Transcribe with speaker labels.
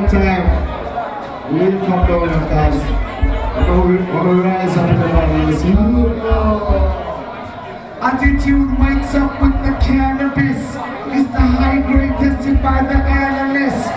Speaker 1: right time. We'll come down, of course. We'll rise up in the body. You see? Attitude wakes up with the cannabis. It's the high grade tested by the analyst.